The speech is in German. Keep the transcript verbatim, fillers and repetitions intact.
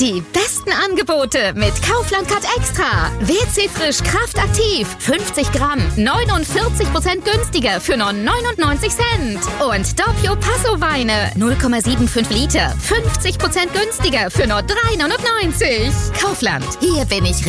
Die besten Angebote mit Kaufland Cut Extra. W C Frisch Kraft Aktiv. fünfzig Gramm. neunundvierzig Prozent günstiger für nur neunundneunzig Cent. Und Doppio Passo Weine. null Komma fünfundsiebzig Liter. fünfzig Prozent günstiger für nur drei neunundneunzig. Kaufland. Hier bin ich